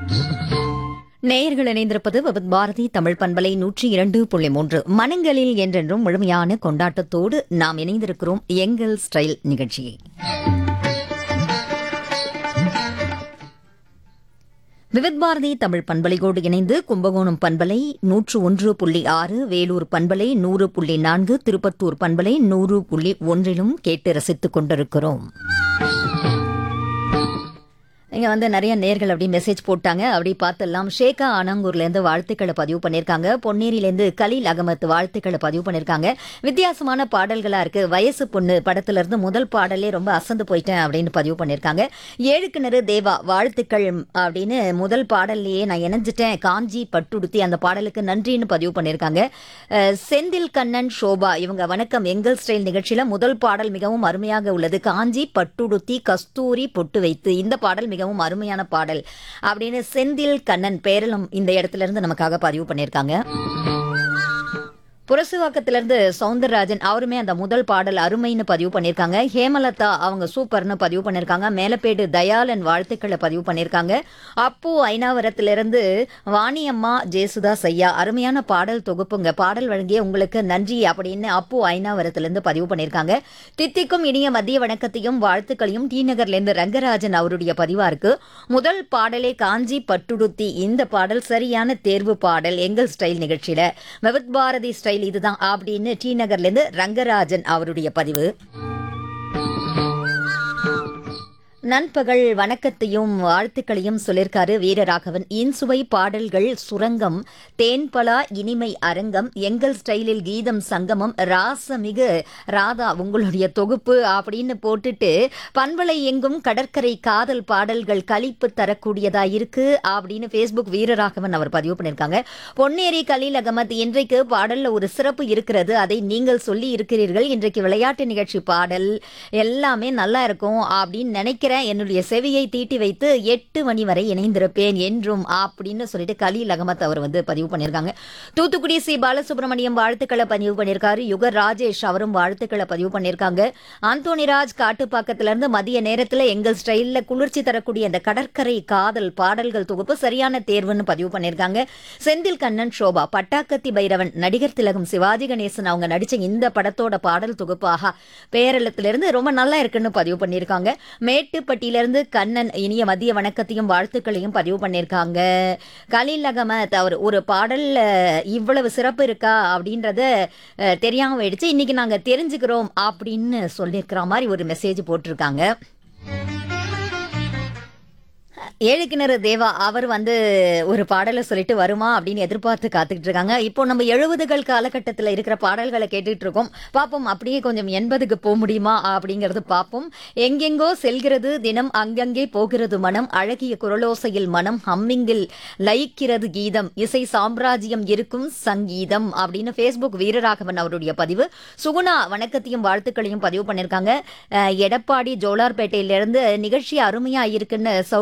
நேயர்கள் இணைந்திருப்பது விபத் பாரதி தமிழ் பண்பலை 102.3 மனங்களில் என்றென்றும் முழுமையான கொண்டாட்டத்தோடு நாம் இணைந்திருக்கிறோம் எங்கள் ஸ்டைல் நிகழ்ச்சியை. விவித் பாரதி தமிழ் பண்பலையோடு இணைந்து கும்பகோணம் பண்பலை 101.6, வேலூர் பண்பலை 100.4, திருப்பத்தூர் பண்பலை 100.1 கேட்டு ரசித்துக் கொண்டிருக்கிறோம். இங்க நிறைய நேர்கள் அப்படி மெசேஜ் போட்டாங்க. அப்படி பார்த்தெல்லாம் ஷேகா ஆனங்கூர்லேருந்து வாழ்த்துக்களை பதிவு பண்ணியிருக்காங்க. பொன்னேரியிலேருந்து கலீல் அகமத் வாழ்த்துக்களை பதிவு பண்ணியிருக்காங்க. வித்தியாசமான பாடல்களாக இருக்கு. வயசு பொண்ணு படத்திலிருந்து முதல் பாடலே ரொம்ப அசந்து போயிட்டேன் அப்படின்னு பதிவு பண்ணியிருக்காங்க. ஏழுக்கிணறு தேவா வாழ்த்துக்கள் அப்படின்னு முதல் பாடல்லையே நான் இணைஞ்சிட்டேன் காஞ்சி பட்டுடுத்தி அந்த பாடலுக்கு நன்றின்னு பதிவு பண்ணியிருக்காங்க. செந்தில் கண்ணன் சோபா இவங்க வணக்கம் எங்கள் ஸ்டைல் நிகழ்ச்சியில முதல் பாடல் மிகவும் அருமையாக உள்ளது. காஞ்சி பட்டுடுத்தி கஸ்தூரி பொட்டு வைத்து இந்த பாடல் மிகவும் அருமையான பாடல் அப்படின்னு செந்தில் கண்ணன் பேரலும் இந்த இடத்துல இருந்து நமக்காக பதிவு பண்ணியிருக்காங்க. புரசுவாக்கத்திலிருந்து சவுந்தரராஜன் அவருமே அந்த முதல் பாடல் அருமைன்னு பதிவு பண்ணியிருக்காங்க. ஹேமலதா அவங்க சூப்பர்னு பதிவு பண்ணியிருக்காங்க. மேலப்பேடு தயாளன் வாழ்த்துக்களை பதிவு பண்ணியிருக்காங்க. அப்பு ஐனாவரத்திலிருந்து வாணியம்மா ஜேசுதாஸ் ஐயா அருமையான பாடல் தொகுப்புங்க, பாடல் வழங்கிய உங்களுக்கு நன்றி அப்படின்னு அப்பு ஐனாவரத்திலிருந்து பதிவு பண்ணியிருக்காங்க. தித்திக்கும் இனிய மதிய வணக்கத்தையும் வாழ்த்துக்களையும் டி நகர்லேருந்து ரங்கராஜன் அவருடைய பதிவா இருக்கு. முதல் பாடலே காஞ்சி பட்டுடுத்தி இந்த பாடல் சரியான தேர்வு பாடல் எங்கள் ஸ்டைல் நிகழ்ச்சியில விவித் பாரதி ஸ்டைல் இதுதான் அப்படின்னு டி நகர்ல இருந்து ரங்கராஜன் அவருடைய பதிவு. நண்பகல் வணக்கத்தையும் வாழ்த்துக்களையும் சொல்லியிருக்காரு வீரராகவன். இன்சுவை பாடல்கள் சுரங்கம், தேன்பலா இனிமை அரங்கம், எங்கள் ஸ்டைலில் கீதம் சங்கமம், ராசமிகு ராதா உங்களுடைய தொகுப்பு அப்படின்னு போட்டுட்டு பண்பலை எங்கும் கடற்கரை காதல் பாடல்கள் களிப்பு தரக்கூடியதா இருக்கு அப்படின்னு ஃபேஸ்புக் வீரராகவன் அவர் பதிவு பண்ணியிருக்காங்க. பொன்னேரி கலீல் அகமத் இன்றைக்கு பாடல்ல ஒரு சிறப்பு இருக்கிறது, அதை நீங்கள் சொல்லி இருக்கிறீர்கள். இன்றைக்கு விளையாட்டு நிகழ்ச்சி பாடல் எல்லாமே நல்லா இருக்கும் அப்படின்னு நினைக்கிறேன். என்னுடைய செவியை தீட்டி வைத்து 8 மணி வரை இணைந்திருப்பேன் என்றும் அப்படின்னு சொல்லிட்டு கலீல் அகமத் அவர் பதிவு பண்ணியிருக்காங்க. தூத்துக்குடி சி பாலசுப்ரமணியம் வாழ்த்துக்களை பதிவு பண்ணியிருக்காரு. யுக ராஜேஷ் அவரும் வாழ்த்துக்களை பதிவு பண்ணியிருக்காங்க. அந்தோனிராஜ் காட்டுப்பாக்கத்திலிருந்து மதிய நேரத்தில் எங்கள் ஸ்டைலில் குளிர்ச்சி தரக்கூடிய அந்த கடற்கரை காதல் பாடல்கள் தொகுப்பு சரியான தேர்வுன்னு பதிவு பண்ணியிருக்காங்க. செந்தில் கண்ணன் சோபா பட்டாக்கத்தி பைரவன் நடிகர் திலகம் சிவாஜி கணேசன் அவங்க நடிச்ச இந்த படத்தோட பாடல் தொகுப்பாக பேரளத்திலிருந்து ரொம்ப நல்லா இருக்குன்னு பதிவு பண்ணியிருக்காங்க. மேட்டுப்பட்டியிலிருந்து கண்ணன் இனிய மதிய வணக்கத்தையும் வாழ்த்துக்களையும் பதிவு பண்ணியிருக்காங்க. கலீல் அகமத் அவர் ஒரு பாடல்ல இவ்வளவு சிறப்பு இருக்கா அப்படின்றத தெரியாம போயிடுச்சு, இன்னைக்கு நாங்க தெரிஞ்சுக்கிறோம் அப்படின்னு சொல்லியிருக்கிற மாதிரி ஒரு மெசேஜ் போட்டிருக்காங்க. ஏழுக்கிணறு தேவா அவர் ஒரு பாடலை சொல்லிட்டு வருமா அப்படின்னு எதிர்பார்த்து காத்துக்கிட்டு இருக்காங்க. இப்போ நம்ம 70கள் காலகட்டத்தில் இருக்கிற பாடல்களை கேட்டுட்டு இருக்கோம். பார்ப்போம் அப்படியே கொஞ்சம் 80க்கு போக முடியுமா அப்படிங்கிறது பார்ப்போம். எங்கெங்கோ செல்கிறது தினம் அங்கங்கே போகிறது மனம், அழகிய குரலோசையில் மனம் ஹம்மிங்கில் லயிக்கிறது கீதம், இசை சாம்ராஜ்யம் இருக்கும் சங்கீதம் அப்படின்னு ஃபேஸ்புக் வீரராகவன் அவருடைய பதிவு. சுகுணா வணக்கத்தையும் வாழ்த்துக்களையும் பதிவு பண்ணியிருக்காங்க. எடப்பாடி ஜோலார்பேட்டையிலிருந்து நிகழ்ச்சி அருமையா இருக்குன்னு